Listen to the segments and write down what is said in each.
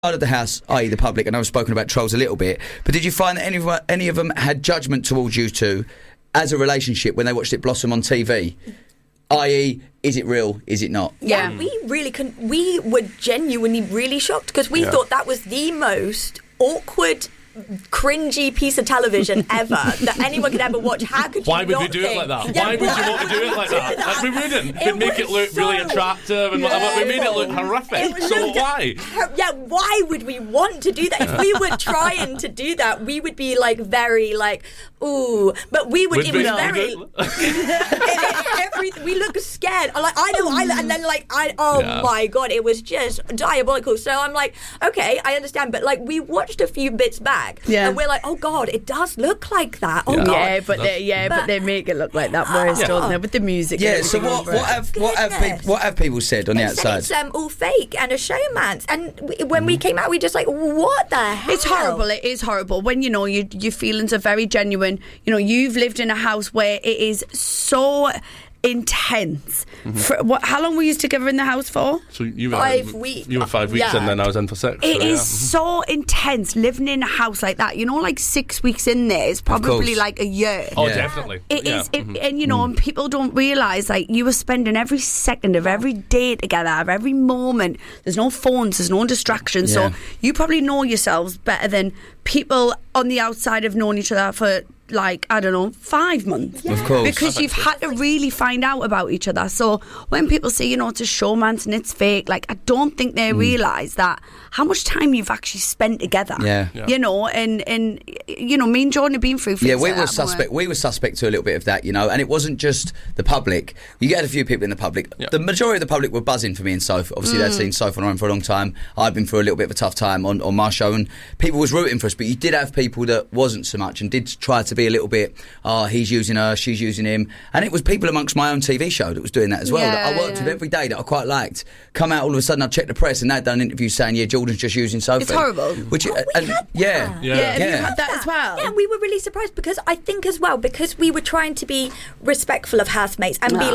of the house, i.e. the public, and I've spoken about trolls a little bit, but did you find that any of them had judgment towards you two as a relationship when they watched it blossom on TV? I.e., is it real? Is it not? Yeah, we really couldn't. We were genuinely really shocked because we thought that was the most awkward, cringy piece of television ever that anyone could ever watch. How could you Why would we do it like that? Why would you want to do it like that? Like, we wouldn't. We'd make it look really attractive and whatever. We made it look horrific. So why? Yeah, why would we want to do that? If we were trying to do that, we would be like very like, ooh, but we would. It was very. We looked scared. Like and then like my god, it was just diabolical. So I'm like, okay, I understand, but like we watched a few bits back. And we're like, oh god, it does look like that. Oh god. But they make it look like that worse, don't they? With the music. Yeah. So what have people said on the outside? It's all fake and a showman's. And when we came out, we just like, what the hell? It's horrible. It is horrible when your feelings are very genuine. You know, you've lived in a house where it is so intense. How long were you together in the house for? So you were 5 weeks. You were 5 weeks, and then I was in for 6. It is so intense living in a house like that. You know, like 6 weeks in there is probably like a year. Oh, definitely. It is, and you know, and people don't realise like you were spending every second of every day together, of every moment. There's no phones, there's no distractions. So you probably know yourselves better than people on the outside have known each other for, like, I don't know, 5 months. Of course. Because you've had to really find out about each other. So when people say, you know, it's a showman's and it's fake, like, I don't think they realise that how much time you've actually spent together. Yeah. You know, and you know, me and Jordan have been through things we like were that, suspect. We were suspect to a little bit of that, you know, and it wasn't just the public. You get a few people in the public. The majority of the public were buzzing for me and Soph. Obviously, they'd seen Soph on for a long time. I'd been through a little bit of a tough time on my show, and people was rooting for us. But you did have people that wasn't so much and did try to be a little bit, he's using her, she's using him. And it was people amongst my own TV show that was doing that as well, that I worked with every day, that I quite liked. Come out all of a sudden, I'd check the press and they'd done an interview saying, Jordan's just using Sophie. It's horrible. Which, have you had that as well? Yeah, we were really surprised because I think as well, because we were trying to be respectful of housemates and be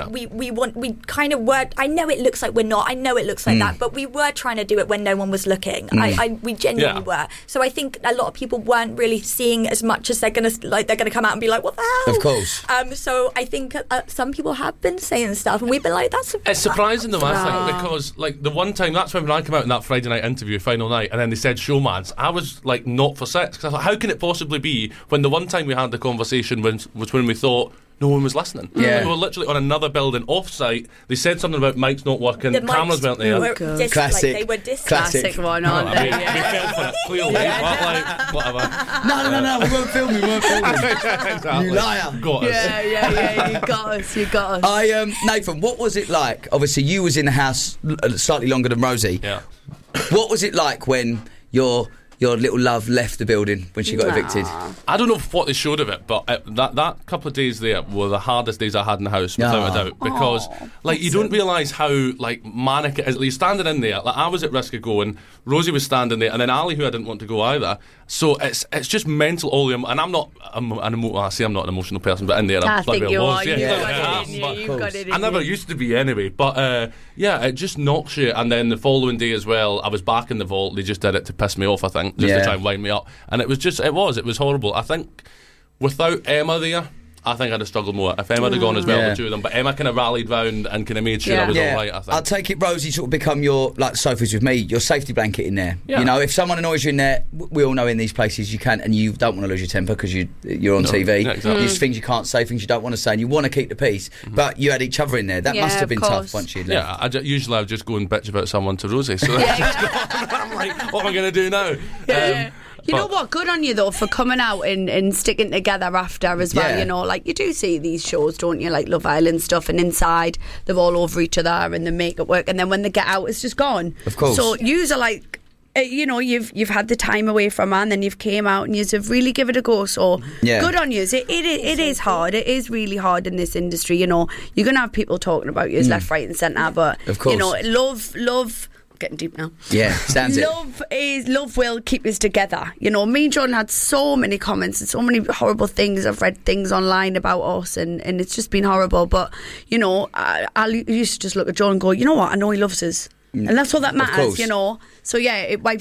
we kind of worked. I know it looks like we're not, I know it looks like that, but we were trying to do it when no one was looking. We genuinely were. So I think a lot of people weren't really seeing as much as they're gonna come out and be like, what the hell? Of course. So I think some people have been saying stuff and we've been like, it's surprising though, I think, because like the one time, that's when I came out in that Friday night interview, final night, and then they said showman's, I was like, not for sex, because I thought, how can it possibly be when the one time we had the conversation was when we thought no one was listening. We were literally on another building off-site. They said something about mics not working, the cameras weren't there. Classic. They were distant. Classic one, aren't they? We fell for it, clearly. Whatever. No, we weren't filming. Exactly. You liar. Got us. Yeah, you got us. Nathan, what was it like? Obviously, you was in the house slightly longer than Rosie. Yeah. What was it like when your little love left the building when she got evicted? I don't know what they showed of it, but that couple of days there were the hardest days I had in the house, without a doubt, because you don't realise how manic it is. You're standing in there, I was at risk of going, Rosie was standing there, and then Ali, who I didn't want to go either. So it's just mental all the, and I'm not an emotional person, but in there I think you are. You've got it in you. I never used to be anyway, but it just knocks you. And then the following day as well, I was back in the vault. They just did it to piss me off, I think, just to try and wind me up. And it was horrible. I think without Emma there, I think I'd have struggled more if Emma had gone as well, the two of them. But Emma kind of rallied round and kind of made sure I was all right, I think. I'll take it, Rosie, sort of become your, like Sophie's with me, your safety blanket in there. You know, if someone annoys you in there, we all know in these places you can, and you don't want to lose your temper because you're on TV. Exactly. There's things you can't say, things you don't want to say, and you want to keep the peace. But you had each other in there. That must have been tough once you'd left. Usually I would just go and bitch about someone to Rosie. So I'm like, what am I going to do now? You know what? Good on you though for coming out and sticking together after as well. You know, like you do see these shows, don't you? Like Love Island stuff, and inside they're all over each other and they make it work, and then when they get out, it's just gone. Of course. So yous are like, you know, you've had the time away from her, and then you've came out and you've really give it a go. So good on you. It is hard. It is really hard in this industry. You know, you're gonna have people talking about you left, right, and centre, but of course, you know, love. Getting deep now. Sounds love will keep us together. You know, me and Jordan had so many comments and so many horrible things. I've read things online about us, and it's just been horrible. But you know, I used to just look at Jordan and go, you know what? I know he loves us. And that's all that matters, you know. So yeah, it wipes